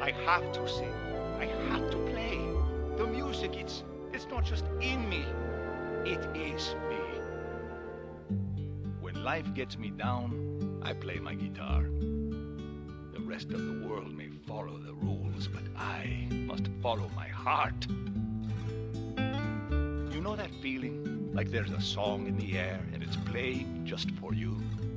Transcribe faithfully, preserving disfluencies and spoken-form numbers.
I have to sing. I have to play. The music, it's it's not just in me. It is me. When life gets me down, I play my guitar. The rest of the world may follow the rules, but I must follow my heart. You know that feeling? Like there's a song in the air and it's playing just for you?